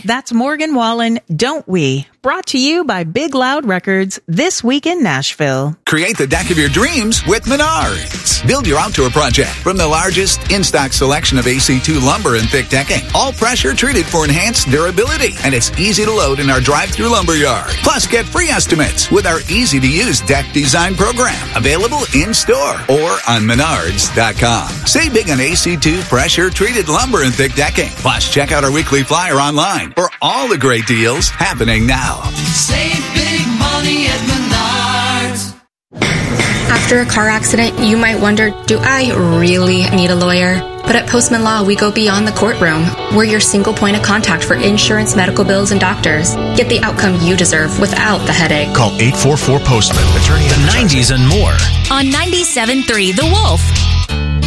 That's Morgan Wallen, Don't We? Brought to you by Big Loud Records, this week in Nashville. Create the deck of your dreams with Menards. Build your outdoor project from the largest in-stock selection of AC2 lumber and thick decking. All pressure treated for enhanced durability. And it's easy to load in our drive-through lumber yard. Plus, get free estimates with our easy-to-use deck design program. Available in-store or on Menards.com. Save big on AC2 pressure-treated lumber and thick decking. Plus, check out our weekly flyer online for all the great deals happening now. Save big money at Menards. After a car accident, you might wonder, do I really need a lawyer? But at Postman Law, we go beyond the courtroom. We're your single point of contact for insurance, medical bills, and doctors. Get the outcome you deserve without the headache. Call 844-POSTMAN. Attorney the 90s and more. On 97.3 The Wolf.